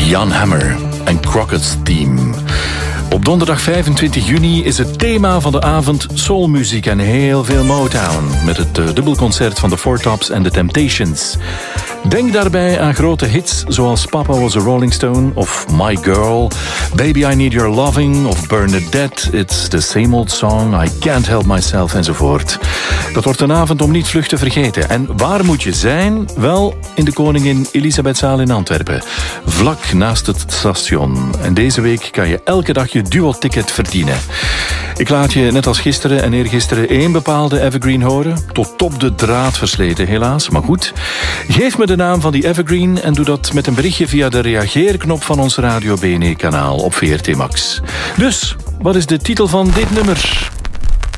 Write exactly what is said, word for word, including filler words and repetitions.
Jan Hammer en Crockett's Theme. Op donderdag vijfentwintig juni is het thema van de avond soulmuziek en heel veel Motown. Met het uh, dubbelconcert van de Four Tops en The Temptations. Denk daarbij aan grote hits zoals Papa Was a Rolling Stone of My Girl, Baby I Need Your Loving of Bernadette, It's the Same Old Song, I Can't Help Myself enzovoort. Dat wordt een avond om niet vlug te vergeten. En waar moet je zijn? Wel, in de Koningin Elisabethzaal in Antwerpen. Vlak naast het station. En deze week kan je elke dag je duo-ticket verdienen. Ik laat je net als gisteren en eergisteren één bepaalde evergreen horen. Tot op de draad versleten helaas, maar goed. Geef me de naam van die evergreen en doe dat met een berichtje via de reageerknop van ons Radio B N E-kanaal op V R T Max. Dus, wat is de titel van dit nummer?